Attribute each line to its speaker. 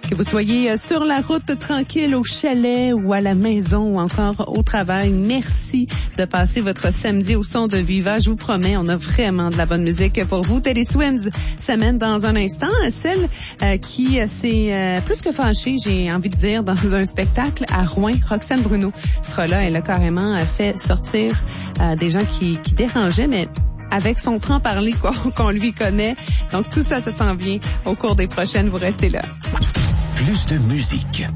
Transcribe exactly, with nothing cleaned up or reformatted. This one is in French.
Speaker 1: Que vous soyez sur la route tranquille, au chalet ou à la maison ou encore au travail, merci de passer votre samedi au son de Viva. Je vous promets, on a vraiment de la bonne musique pour vous. Teddy Swims s'amène dans un instant. Celle euh, qui s'est euh, plus que fâchée, j'ai envie de dire, dans un spectacle à Rouen, Roxane Bruno sera là. Elle a carrément fait sortir euh, des gens qui, qui dérangeaient, mais avec son franc-parler qu'on, qu'on lui connaît. Donc tout ça, ça s'en vient au cours des prochaines. Vous restez là.
Speaker 2: Plus de musique.